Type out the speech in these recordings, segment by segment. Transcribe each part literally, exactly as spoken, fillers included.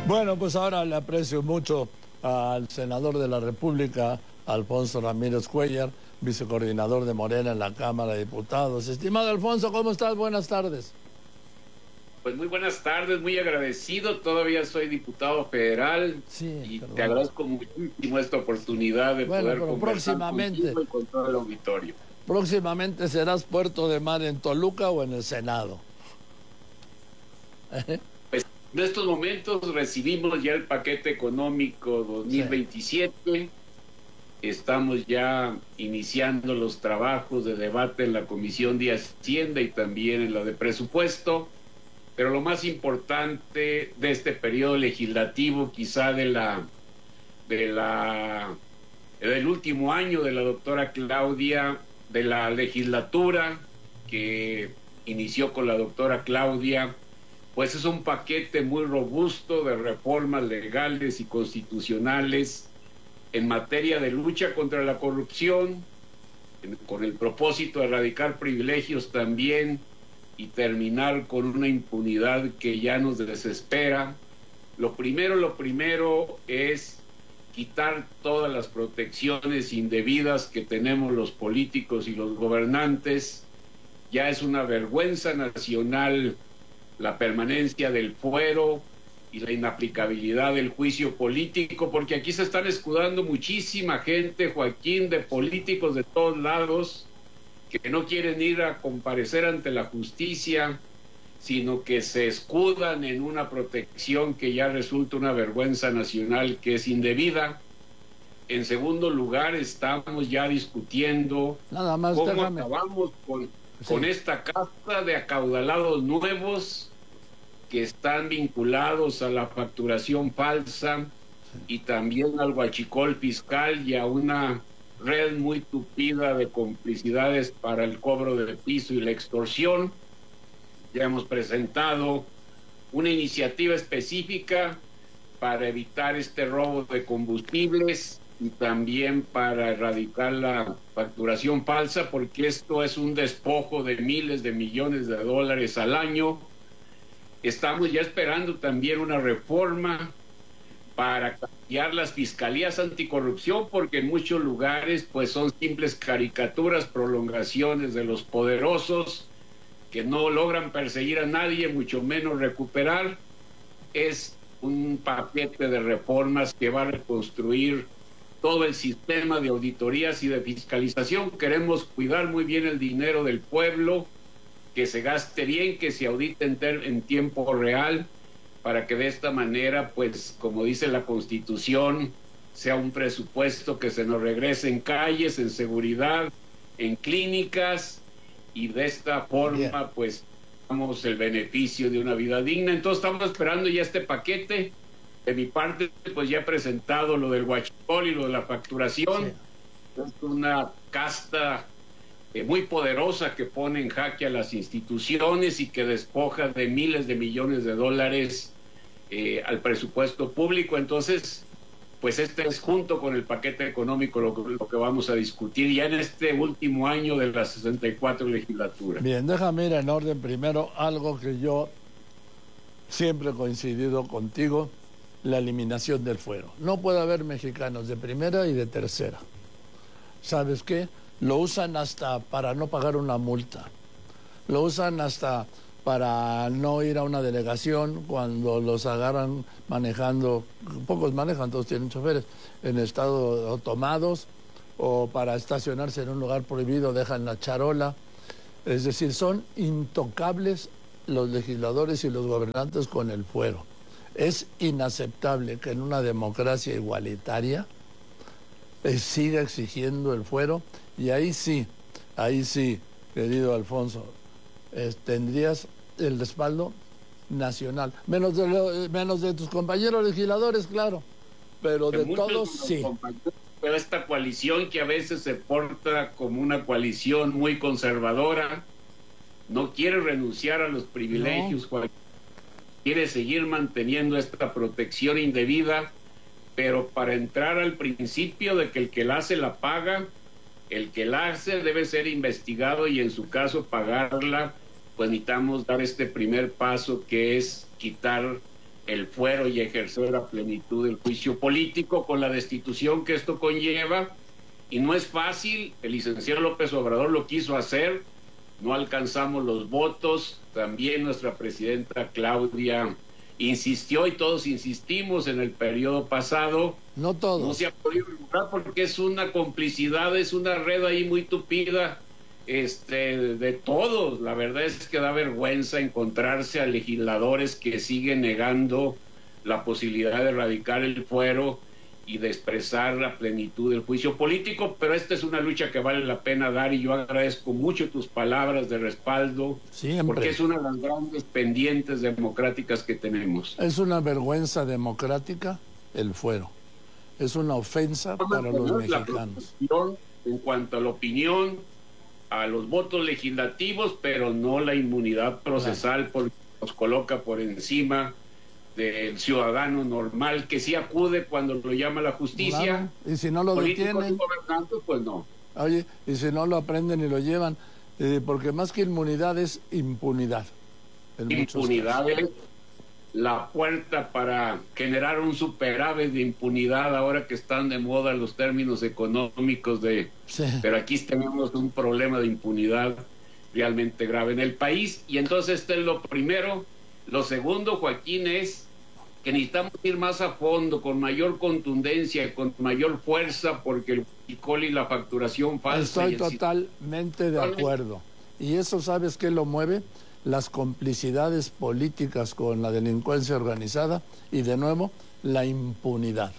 Bueno, pues ahora le aprecio mucho al senador de la República, Alfonso Ramírez Cuéllar, vicecoordinador de Morena en la Cámara de Diputados. Estimado Alfonso, ¿cómo estás? Buenas tardes. Pues muy buenas tardes, muy agradecido. Todavía soy diputado federal sí, y perdón. te agradezco muchísimo esta oportunidad de bueno, poder pero conversar próximamente, contigo y con todo el auditorio. Próximamente serás puerto de mar en Toluca o en el Senado. Pues en estos momentos recibimos ya el paquete económico dos mil veintisiete. Sí. Estamos ya iniciando los trabajos de debate en la Comisión de Hacienda y también en la de Presupuesto. Pero lo más importante de este periodo legislativo, quizá de la, de la, del último año de la doctora Claudia, de la legislatura que inició con la doctora Claudia, pues es un paquete muy robusto de reformas legales y constitucionales en materia de lucha contra la corrupción, en, con el propósito de erradicar privilegios también y terminar con una impunidad que ya nos desespera. Lo primero, lo primero es quitar todas las protecciones indebidas que tenemos los políticos y los gobernantes. Ya es una vergüenza nacional la permanencia del fuero y la inaplicabilidad del juicio político, porque aquí se están escudando muchísima gente, Joaquín, de políticos de todos lados, que no quieren ir a comparecer ante la justicia, sino que se escudan en una protección que ya resulta una vergüenza nacional que es indebida. En segundo lugar, estamos ya discutiendo Nada más, cómo déjame. acabamos con, sí. con esta casta de acaudalados nuevos que están vinculados a la facturación falsa sí. y también al huachicol fiscal y a una red muy tupida de complicidades para el cobro de piso y la extorsión. Ya hemos presentado una iniciativa específica para evitar este robo de combustibles y también para erradicar la facturación falsa, porque esto es un despojo de miles de millones de dólares al año. Estamos ya esperando también una reforma para cambiar las fiscalías anticorrupción, porque en muchos lugares pues son simples caricaturas, prolongaciones de los poderosos que no logran perseguir a nadie, mucho menos recuperar. Es un paquete de reformas que va a reconstruir todo el sistema de auditorías y de fiscalización. Queremos cuidar muy bien el dinero del pueblo, que se gaste bien, que se audite en, en tiempo real, para que de esta manera, pues, como dice la Constitución, sea un presupuesto que se nos regrese en calles, en seguridad, en clínicas, y de esta forma, bien. pues, damos el beneficio de una vida digna. Entonces estamos esperando ya este paquete. De mi parte, pues ya he presentado lo del huachicol y lo de la facturación. Sí. Es una casta eh, muy poderosa que pone en jaque a las instituciones y que despoja de miles de millones de dólares eh, al presupuesto público. Entonces, pues este es, junto con el paquete económico, lo, lo que vamos a discutir ya en este último año de la sesenta y cuatro legislatura. Bien, déjame ir en orden. Primero, algo que yo siempre he coincidido contigo, la eliminación del fuero. No puede haber mexicanos de primera y de tercera. ¿Sabes qué? Lo usan hasta para no pagar una multa. Lo usan hasta para no ir a una delegación cuando los agarran manejando, pocos manejan, todos tienen choferes, en estado tomados, o para estacionarse en un lugar prohibido dejan la charola. Es decir, son intocables los legisladores y los gobernantes con el fuero. Es inaceptable que en una democracia igualitaria eh, siga exigiendo el fuero, y ahí sí, ahí sí, querido Alfonso, eh, tendrías el respaldo nacional, menos de, lo, menos de tus compañeros legisladores, claro, pero de, de todos sí. Pero esta coalición, que a veces se porta como una coalición muy conservadora, no quiere renunciar a los privilegios, no. quiere seguir manteniendo esta protección indebida, pero para entrar al principio de que el que la hace la paga, el que la hace debe ser investigado y en su caso pagarla, pues necesitamos dar este primer paso, que es quitar el fuero y ejercer a plenitud el juicio político con la destitución que esto conlleva. Y no es fácil, el licenciado López Obrador lo quiso hacer, no alcanzamos los votos, también nuestra presidenta Claudia insistió y todos insistimos en el periodo pasado. No todos. No se ha podido lograr porque es una complicidad, es una red ahí muy tupida este, de todos. La verdad es que da vergüenza encontrarse a legisladores que siguen negando la posibilidad de erradicar el fuero y de expresar la plenitud del juicio político, pero esta es una lucha que vale la pena dar y yo agradezco mucho tus palabras de respaldo. Siempre. Porque es una de las grandes pendientes democráticas que tenemos. Es una vergüenza democrática el fuero, es una ofensa para los mexicanos. En cuanto a la opinión, a los votos legislativos, pero no la inmunidad procesal, claro, porque nos coloca por encima del ciudadano normal que sí acude cuando lo llama la justicia. Claro. Y si no lo detienen, pues no. Oye, y si no lo aprenden y lo llevan, eh, porque más que inmunidad es impunidad. Impunidad es la puerta para generar un superávit de impunidad ahora que están de moda los términos económicos de... Sí. Pero aquí tenemos un problema de impunidad realmente grave en el país y entonces este es lo primero. Lo segundo, Joaquín, es que necesitamos ir más a fondo, con mayor contundencia, con mayor fuerza, porque el huachicol y la facturación falsa... Estoy totalmente de acuerdo. ¿Y eso sabes qué lo mueve? Las complicidades políticas con la delincuencia organizada y, de nuevo, la impunidad.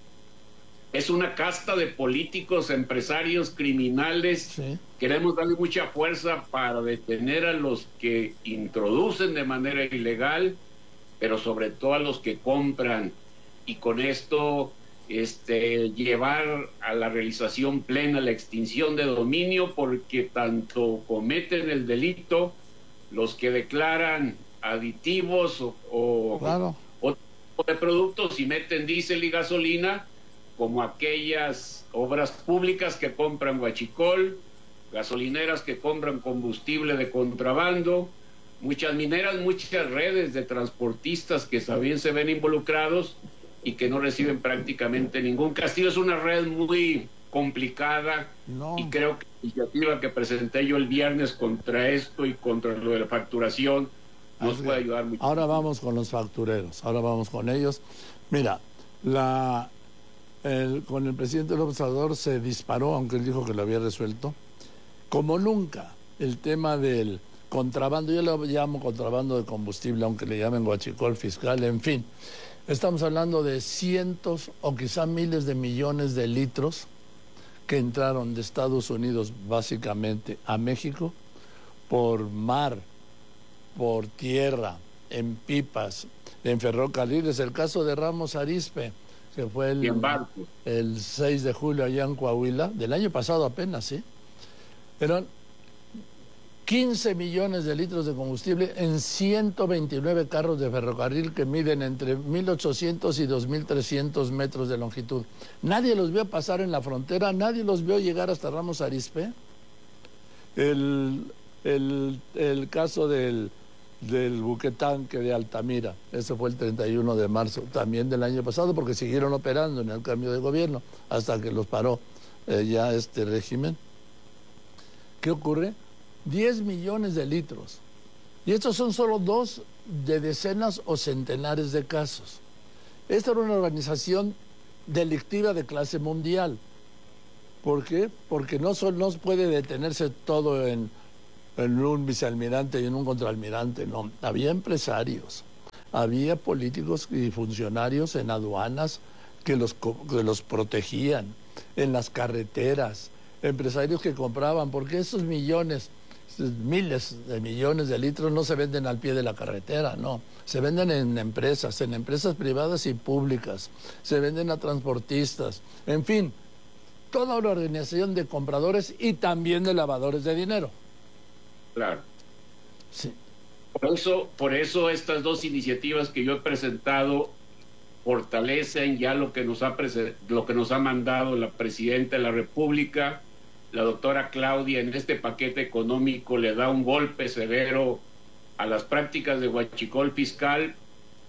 Es una casta de políticos, empresarios, criminales. Sí. Queremos darle mucha fuerza para detener a los que introducen de manera ilegal, pero sobre todo a los que compran, y con esto este, llevar a la realización plena la extinción de dominio, porque tanto cometen el delito los que declaran aditivos o, o, claro, o de productos y meten diésel y gasolina, como aquellas obras públicas que compran huachicol, gasolineras que compran combustible de contrabando, muchas mineras, muchas redes de transportistas que también se ven involucrados y que no reciben prácticamente ningún castigo. Es una red muy complicada, no. Y creo que la iniciativa que presenté yo el viernes contra esto y contra lo de la facturación nos Así puede ayudar mucho. Ahora vamos con los factureros, ahora vamos con ellos. Mira, la... El, con el presidente López Obrador se disparó, aunque él dijo que lo había resuelto, como nunca, el tema del contrabando. Yo lo llamo contrabando de combustible, aunque le llamen huachicol fiscal, en fin. Estamos hablando de cientos o quizá miles de millones de litros que entraron de Estados Unidos básicamente a México por mar, por tierra, en pipas, en ferrocarriles. El caso de Ramos Arizpe, que fue el, el seis de julio allá en Coahuila, del año pasado apenas, ¿sí? Eran quince millones de litros de combustible en ciento veintinueve carros de ferrocarril que miden entre mil ochocientos y dos mil trescientos metros de longitud. Nadie los vio pasar en la frontera, nadie los vio llegar hasta Ramos Arizpe. El, el, el caso del... del buquetanque de Altamira, ese fue el treinta y uno de marzo también del año pasado, porque siguieron operando en el cambio de gobierno hasta que los paró eh, ya este régimen. ¿Qué ocurre? diez millones de litros, y estos son solo dos de decenas o centenares de casos. Esta era una organización delictiva de clase mundial. ¿Por qué? Porque no, son, no puede detenerse todo en en un vicealmirante y en un contraalmirante, no. Había empresarios, había políticos y funcionarios en aduanas que los, que los protegían, en las carreteras, empresarios que compraban, porque esos millones, miles de millones de litros no se venden al pie de la carretera, no. Se venden en empresas, en empresas privadas y públicas, se venden a transportistas, en fin, toda una organización de compradores y también de lavadores de dinero. Claro. Sí. Por eso, por eso estas dos iniciativas que yo he presentado fortalecen ya lo que nos ha lo que nos ha mandado la presidenta de la República, la doctora Claudia. En este paquete económico le da un golpe severo a las prácticas de huachicol fiscal,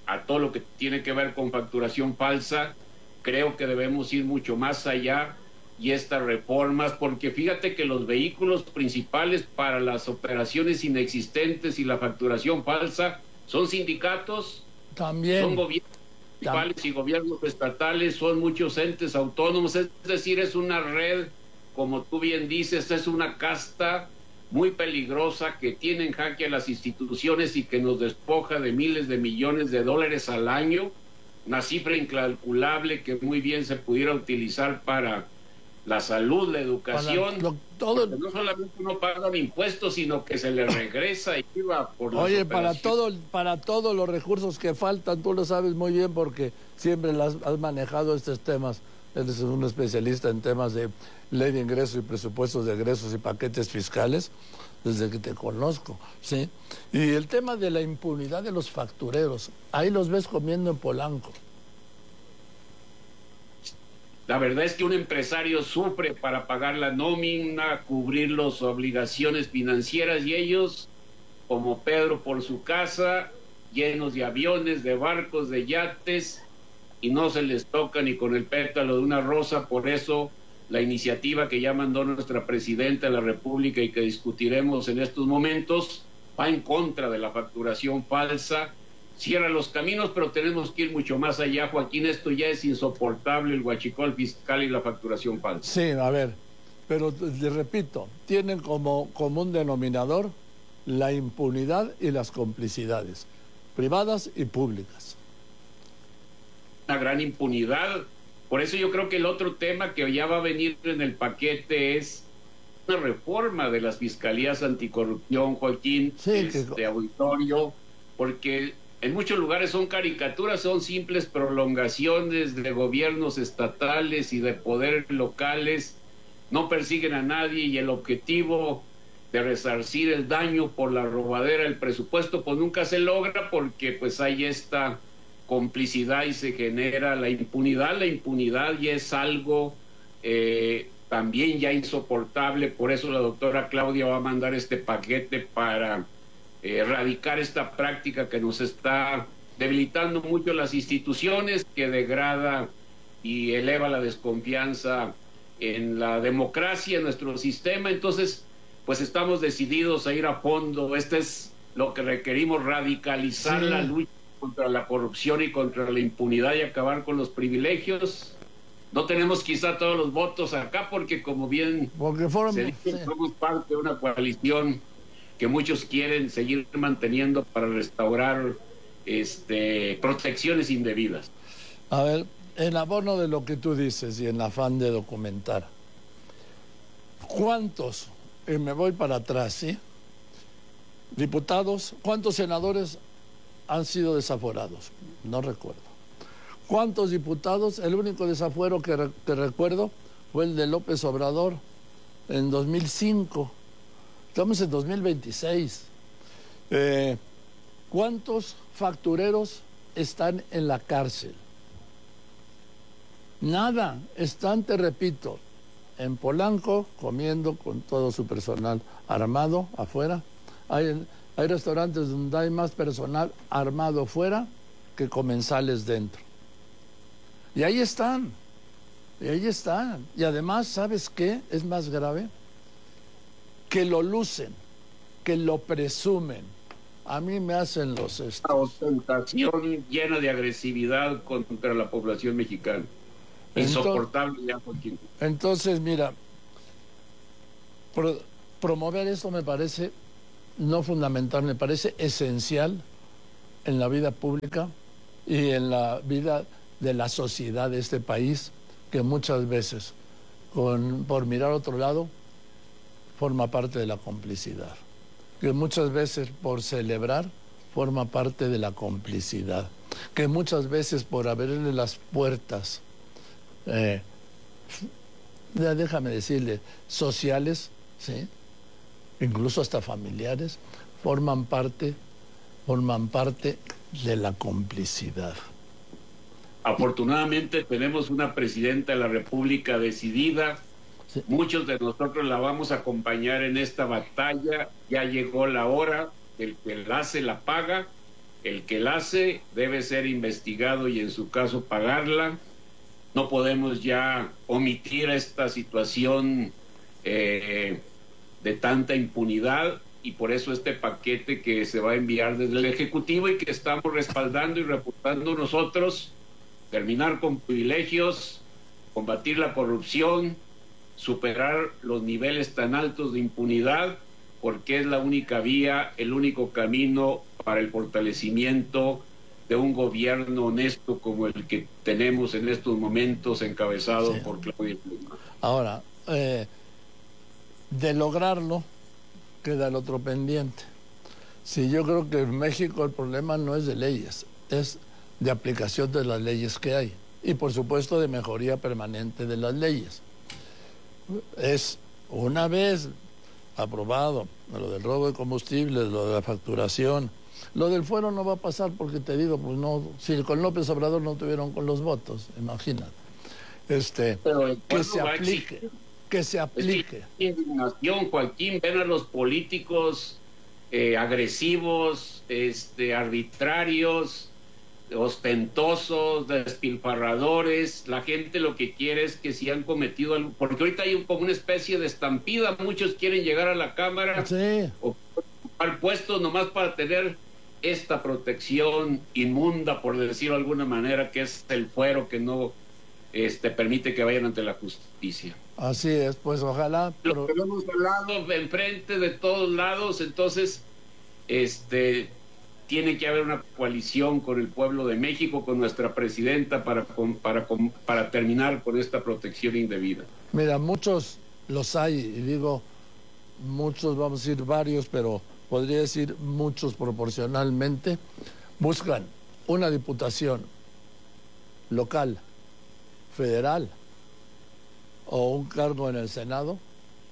a todo lo que tiene que ver con facturación falsa. Creo que debemos ir mucho más allá y estas reformas, porque fíjate que los vehículos principales para las operaciones inexistentes y la facturación falsa son sindicatos, también son gobiernos municipales y gobiernos estatales, son muchos entes autónomos, es decir, es una red, como tú bien dices, es una casta muy peligrosa que tiene en jaque a las instituciones y que nos despoja de miles de millones de dólares al año, una cifra incalculable que muy bien se pudiera utilizar para la salud, la educación. Para lo, todo, no solamente no pagan impuestos, sino que se les regresa y iba por las Oye, para todo, para todos los recursos que faltan, tú lo sabes muy bien porque siempre las, has manejado estos temas. Eres un especialista en temas de ley de ingresos y presupuestos de egresos y paquetes fiscales desde que te conozco, ¿sí? Y el tema de la impunidad de los factureros, ahí los ves comiendo en Polanco. La verdad es que un empresario sufre para pagar la nómina, cubrir las obligaciones financieras y ellos, como Pedro por su casa, llenos de aviones, de barcos, de yates, y no se les toca ni con el pétalo de una rosa. Por eso la iniciativa que ya mandó nuestra presidenta de la República y que discutiremos en estos momentos va en contra de la facturación falsa. Cierra los caminos, pero tenemos que ir mucho más allá, Joaquín. Esto ya es insoportable, el huachicol fiscal y la facturación falsa. Sí, a ver, pero le repito, tienen como común denominador la impunidad y las complicidades, privadas y públicas. Una gran impunidad. Por eso yo creo que el otro tema que ya va a venir en el paquete es una reforma de las fiscalías anticorrupción, Joaquín, sí, este que... auditorio, porque en muchos lugares son caricaturas, son simples prolongaciones de gobiernos estatales y de poderes locales, no persiguen a nadie y el objetivo de resarcir el daño por la robadera del presupuesto pues nunca se logra porque pues hay esta complicidad y se genera la impunidad. La impunidad ya es algo eh, también ya insoportable, por eso la doctora Claudia va a mandar este paquete para Eh, erradicar esta práctica que nos está debilitando mucho las instituciones, que degrada y eleva la desconfianza en la democracia, en nuestro sistema. Entonces, pues estamos decididos a ir a fondo. Este es lo que requerimos, radicalizar sí. la lucha contra la corrupción y contra la impunidad y acabar con los privilegios. No tenemos quizá todos los votos acá porque, como bien porque fueron, se dice, sí. somos parte de una coalición que muchos quieren seguir manteniendo para restaurar este, protecciones indebidas. A ver, en abono de lo que tú dices y en afán de documentar, ¿cuántos, y me voy para atrás, ¿sí? Diputados, ¿cuántos senadores han sido desaforados? No recuerdo. ¿Cuántos diputados? El único desafuero que, re que recuerdo fue el de López Obrador en dos mil cinco. Estamos en dos mil veintiséis. Eh, ¿Cuántos factureros están en la cárcel? Nada. Están, te repito, en Polanco comiendo con todo su personal armado afuera. Hay, hay restaurantes donde hay más personal armado afuera que comensales dentro. Y ahí están. Y ahí están. Y además, ¿sabes qué es más grave? Que lo lucen, que lo presumen. A mí me hacen los... Una ostentación llena de agresividad contra la población mexicana. Insoportable ya, Joaquín. Entonces, mira, pro, promover esto me parece no fundamental, me parece esencial en la vida pública y en la vida de la sociedad de este país, que muchas veces, con, por mirar a otro lado, forma parte de la complicidad, que muchas veces por celebrar forma parte de la complicidad, que muchas veces por abrirle las puertas, eh, déjame decirle, sociales, ¿sí? Incluso hasta familiares, forman parte, forman parte de la complicidad. Afortunadamente tenemos una presidenta de la República decidida. Sí. Muchos de nosotros la vamos a acompañar en esta batalla. Ya llegó la hora, el que la hace la paga, El que la hace debe ser investigado y en su caso pagarla. No podemos ya omitir esta situación eh, de tanta impunidad, y por eso este paquete que se va a enviar desde el Ejecutivo y que estamos respaldando y reportando nosotros: terminar con privilegios, combatir la corrupción, superar los niveles tan altos de impunidad, porque es la única vía, el único camino para el fortalecimiento de un gobierno honesto como el que tenemos en estos momentos, encabezado sí. por Claudia Sheinbaum. Ahora, eh, de lograrlo, queda el otro pendiente. Sí, yo creo que en México el problema no es de leyes, es de aplicación de las leyes que hay, y por supuesto de mejoría permanente de las leyes. Es una vez aprobado lo del robo de combustibles, lo de la facturación, lo del fuero no va a pasar porque te digo, pues no, si con López Obrador no tuvieron con los votos, imagínate. Este, que se aplique, que se aplique. Indignación, Joaquín, ven a los políticos eh, agresivos, este, arbitrarios, ostentosos, despilfarradores. La gente lo que quiere es que si han cometido algo, porque ahorita hay como una especie de estampida, muchos quieren llegar a la Cámara sí. o ocupar puestos nomás para tener esta protección inmunda, por decirlo de alguna manera, que es el fuero que no este, permite que vayan ante la justicia. Así es, pues ojalá. Pero... Lo tenemos al lado, enfrente de todos lados, entonces este tiene que haber una coalición con el pueblo de México, con nuestra presidenta, para, para, para terminar con esta protección indebida. Mira, muchos los hay, y digo muchos, vamos a decir varios, pero podría decir muchos proporcionalmente, buscan una diputación local, federal o un cargo en el Senado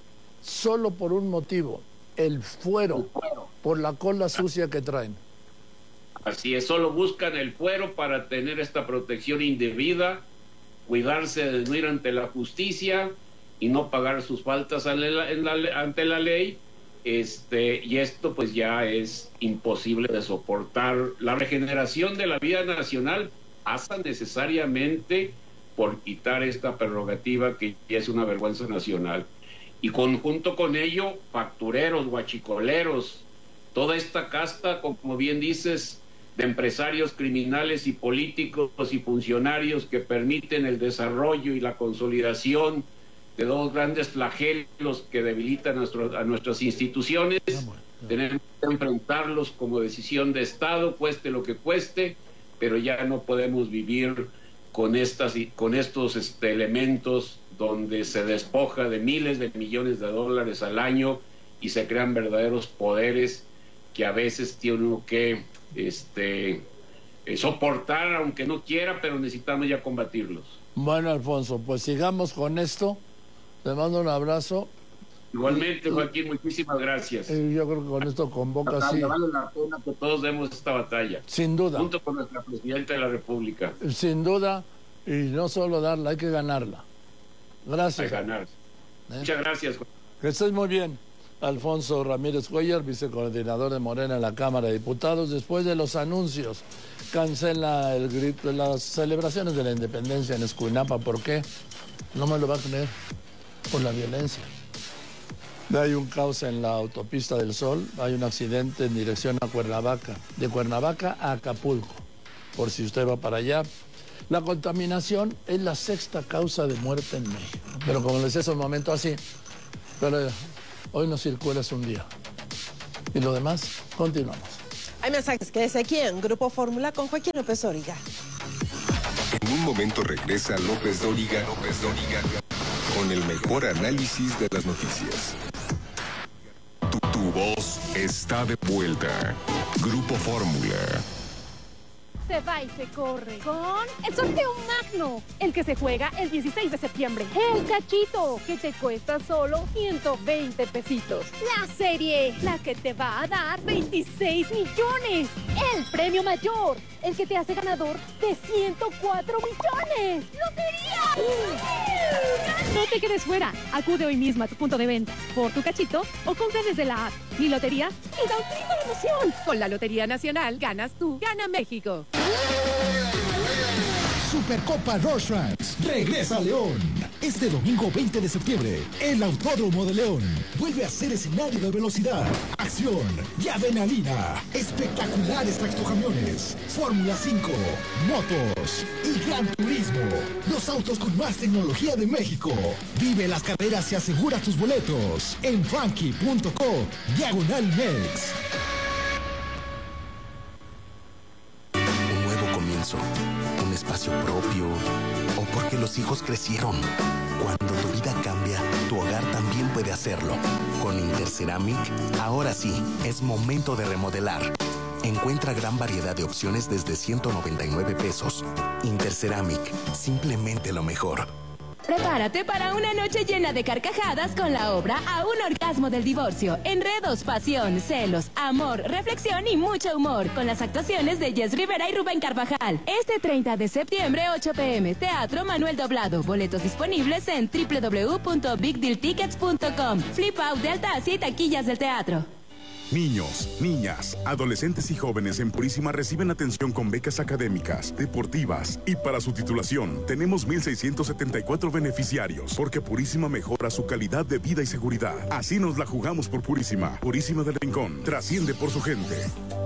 solo por un motivo: el fuero, el fuero. Por la cola sucia que traen. Así es, solo buscan el fuero para tener esta protección indebida, cuidarse de no ir ante la justicia y no pagar sus faltas en la, en la, ante la ley. Este, y esto pues ya es imposible de soportar. La regeneración de la vida nacional pasa necesariamente por quitar esta prerrogativa que ya es una vergüenza nacional. Y conjunto con ello, factureros, guachicoleros, toda esta casta, como bien dices, de empresarios criminales y políticos y funcionarios que permiten el desarrollo y la consolidación de dos grandes flagelos que debilitan a, nuestro, a nuestras instituciones. Tenemos que enfrentarlos como decisión de Estado, cueste lo que cueste, pero ya no podemos vivir con, estas, con estos este, elementos donde se despoja de miles de millones de dólares al año y se crean verdaderos poderes que a veces tiene uno que este, eh, soportar, aunque no quiera, pero necesitamos ya combatirlos. Bueno, Alfonso, pues sigamos con esto. Te mando un abrazo. Igualmente, Joaquín, muchísimas gracias. Y yo creo que con esto convoca así. Vale la pena que todos demos esta batalla. Sin duda. Junto con nuestra presidenta de la República. Sin duda, y no solo darla, hay que ganarla. Gracias. Hay que ganar. ¿Eh? Muchas gracias. Que estés muy bien. Alfonso Ramírez Cuellar, vicecoordinador de Morena en la Cámara de Diputados. Después de los anuncios, cancela el grito, las celebraciones de la independencia en Escuinapa. ¿Por qué? No me lo va a creer. Por la violencia. Hay un caos en la autopista del Sol, hay un accidente en dirección a Cuernavaca, de Cuernavaca a Acapulco, por si usted va para allá. La contaminación es la sexta causa de muerte en México, pero como les decía, es un momento así, pero hoy no circula, es un día. Y lo demás, continuamos. Hay mensajes, quédese aquí en Grupo Fórmula con Joaquín López Dóriga. En un momento regresa López Dóriga, López Dóriga, con el mejor análisis de las noticias. Tu, tu voz está de vuelta. Grupo Fórmula. se va y se corre con el sorteo magno, el que se juega el dieciséis de septiembre. El cachito, que te cuesta solo ciento veinte pesitos. La serie, la que te va a dar veintiséis millones. El premio mayor, el que te hace ganador de ciento cuatro millones. ¡Lotería! No te quedes fuera. Acude hoy mismo a tu punto de venta por tu cachito o compra desde la app Mi Lotería y da un grito de emoción. Con la Lotería Nacional ganas tú, gana México. Supercopa Rorschach regresa a León. Este domingo veinte de septiembre, el Autódromo de León vuelve a ser escenario de velocidad, acción y adrenalina. Espectaculares tractocamiones, Fórmula cinco, motos y Gran Turismo. Los autos con más tecnología de México. Vive las carreras y asegura tus boletos en frankie punto co diagonal mex. Un nuevo comienzo. Un espacio propio o porque los hijos crecieron. Cuando tu vida cambia, tu hogar también puede hacerlo. Con Interceramic, ahora sí, es momento de remodelar. Encuentra gran variedad de opciones desde ciento noventa y nueve pesos. Interceramic, simplemente lo mejor. Prepárate para una noche llena de carcajadas con la obra A un orgasmo del divorcio. Enredos, pasión, celos, amor, reflexión y mucho humor. Con las actuaciones de Jess Rivera y Rubén Carvajal. Este treinta de septiembre, ocho pe eme. Teatro Manuel Doblado. Boletos disponibles en doble u doble u doble u punto big deal tickets punto com. Flip out de Altasia y taquillas del teatro. Niños, niñas, adolescentes y jóvenes en Purísima reciben atención con becas académicas, deportivas y para su titulación tenemos mil seiscientos setenta y cuatro beneficiarios porque Purísima mejora su calidad de vida y seguridad. Así nos la jugamos por Purísima. Purísima del Rincón trasciende por su gente.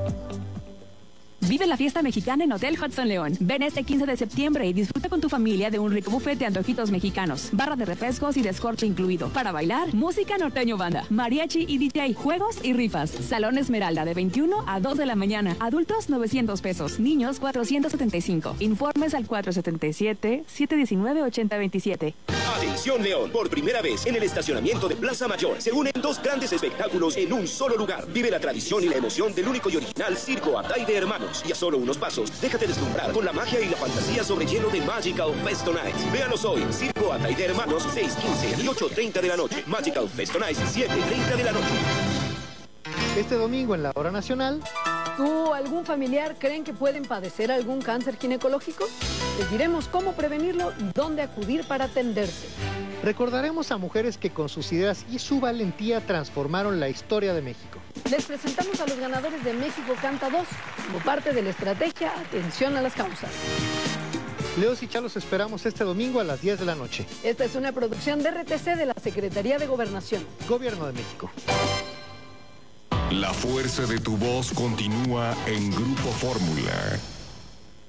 Vive la fiesta mexicana en Hotel Hudson León. Ven este quince de septiembre y disfruta con tu familia de un rico buffet de antojitos mexicanos, barra de refrescos y descorche incluido. Para bailar, música norteño banda, mariachi y D J, juegos y rifas. Salón Esmeralda de veintiuna a dos de la mañana. Adultos novecientos pesos, niños cuatrocientos setenta y cinco. Informes al cuatro siete siete, siete uno nueve, ocho cero dos siete. Atención León, por primera vez en el estacionamiento de Plaza Mayor se unen dos grandes espectáculos en un solo lugar. Vive la tradición y la emoción del único y original Circo Ataide Hermanos. Y a solo unos pasos, déjate deslumbrar con la magia y la fantasía sobre hielo de Magical Festo Nights. Véanos hoy, Circo Ataide Hermanos, seis quince y ocho treinta de la noche. Magical Festo Nights, siete treinta de la noche. Este domingo en la hora nacional. ¿Tú o algún familiar creen que pueden padecer algún cáncer ginecológico? Les diremos cómo prevenirlo y dónde acudir para atenderse. Recordaremos a mujeres que con sus ideas y su valentía transformaron la historia de México. Les presentamos a los ganadores de México Canta dos, como parte de la estrategia Atención a las Causas. Leos y Chalos esperamos este domingo a las diez de la noche. Esta es una producción de R T C de la Secretaría de Gobernación. Gobierno de México. La fuerza de tu voz continúa en Grupo Fórmula.